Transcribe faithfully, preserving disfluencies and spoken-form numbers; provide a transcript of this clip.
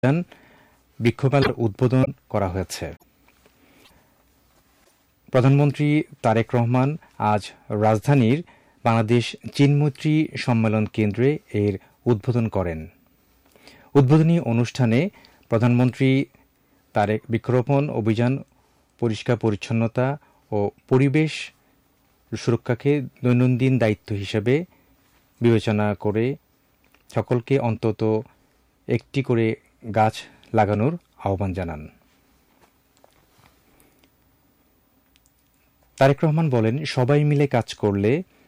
বৃক্ষমেলার উদ্বোধন করা হয়েছে। প্রধানমন্ত্রী তারেক রহমান আজ রাজধানীর বাংলাদেশ চীনমৈত্রী সম্মেলন কেন্দ্রে এর উদ্বোধন করেন। উদ্বোধনী অনুষ্ঠানে প্রধানমন্ত্রী তারেক বৃক্ষরোপণ অভিযান, পরিষ্কার পরিচ্ছন্নতা ও পরিবেশ সুরক্ষাকে দৈনন্দিন দায়িত্ব হিসেবে বিবেচনা করে সকলকে অন্তত একটি করে গাছ লাগানোর আহ্বান জানান। তারেক রহমান বলেন, সবাই মিলে কাজ করলে